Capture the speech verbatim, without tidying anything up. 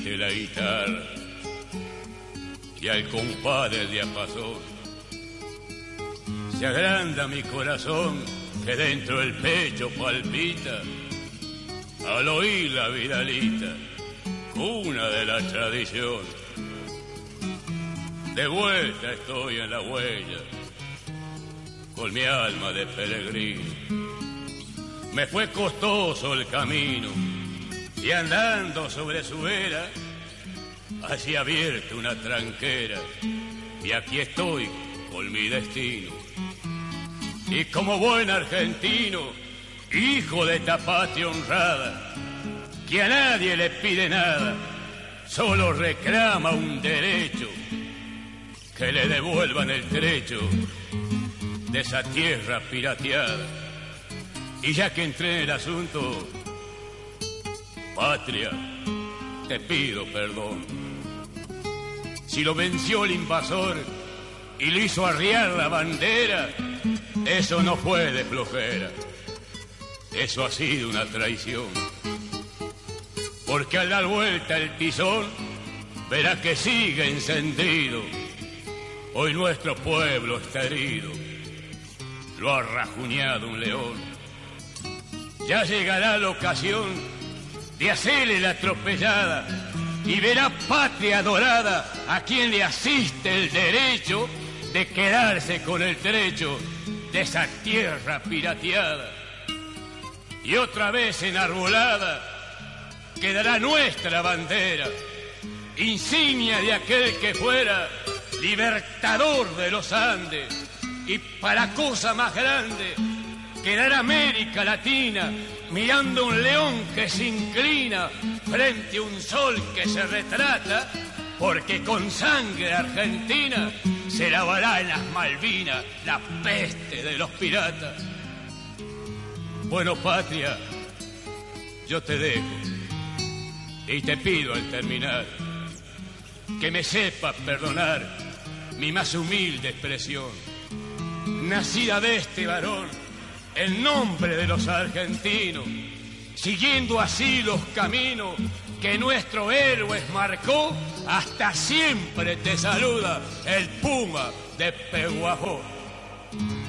triste la guitarra y al compás del diapasón se agranda mi corazón que dentro del pecho palpita al oír la Vidalita, cuna de la tradición. De vuelta estoy en la huella con mi alma de peregrino. Me fue costoso el camino y andando sobre su era así abierto una tranquera y aquí estoy con mi destino. Y como buen argentino, hijo de esta patria honrada, que a nadie le pide nada, solo reclama un derecho, que le devuelvan el trecho de esa tierra pirateada. Y ya que entré en el asunto, patria, te pido perdón. Si lo venció el invasor y le hizo arriar la bandera, eso no fue de flojera, eso ha sido una traición. Porque al dar vuelta el tizón, verá que sigue encendido. Hoy nuestro pueblo está herido, lo ha rajuñado un león. Ya llegará la ocasión de hacerle la atropellada y verá patria dorada a quien le asiste el derecho de quedarse con el trecho de esa tierra pirateada. Y otra vez enarbolada quedará nuestra bandera, insignia de aquel que fuera libertador de los Andes. Y para cosa más grande quedará América Latina mirando un león que se inclina frente a un sol que se retrata, porque con sangre argentina se lavará en las Malvinas la peste de los piratas. Bueno, patria, yo te dejo y te pido al terminar que me sepas perdonar mi más humilde expresión, nacida de este varón en nombre de los argentinos, siguiendo así los caminos que nuestro héroe marcó. Hasta siempre te saluda el Puma de Pehuajó.